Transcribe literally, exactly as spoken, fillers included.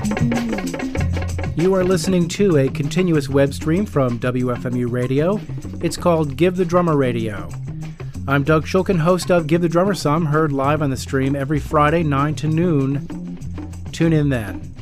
You are listening to a continuous web stream from W F M U Radio. It's called Give the Drummer Radio. I'm Doug Shulkin, host of Give the Drummer Some, heard live on the stream every Friday, nine to noon. Tune in then.